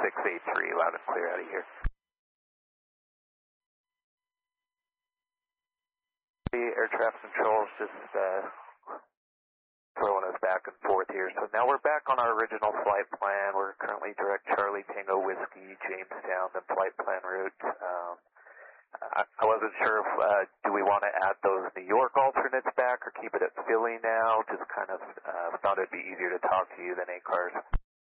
683, loud and clear out of here. The air traffic control is just throwing us back and forth here. So now we're back on our original flight plan. We're currently direct Charlie Tango Whiskey, Jamestown, the flight plan route. I wasn't sure if, do we want to add those New York alternates back or keep it at Philly now? Just kind of thought it'd be easier to talk to you than ACARS.